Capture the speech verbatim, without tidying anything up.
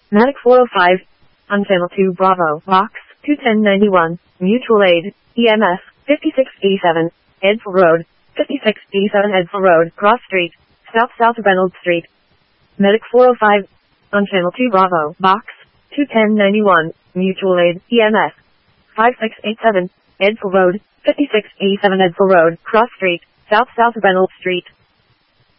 Medic four oh five. On Channel two Bravo, Box two ten ninety-one, Mutual Aid, E M S, fifty-six eighty-seven, Edgehill Road, fifty-six eighty-seven Edgehill Road, Cross Street, South South Reynolds Street. Medic four oh five. On Channel two Bravo, Box two ten ninety-one, Mutual Aid, E M S, fifty-six eighty-seven, Edgehill Road, fifty-six eighty-seven Edgehill Road, Cross Street, South South Reynolds Street.